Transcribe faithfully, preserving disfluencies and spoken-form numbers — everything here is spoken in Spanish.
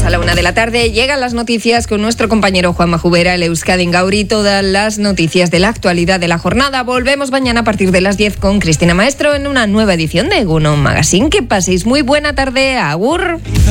a la una de la tarde. Llegan las noticias con nuestro compañero Juanma Jubera, el Euskadi Gauri, todas las noticias de la actualidad de la jornada. Volvemos mañana a partir de las diez con Cristina Maestro en una nueva edición de Egunon Magazine. Que paséis muy buena tarde. Agur.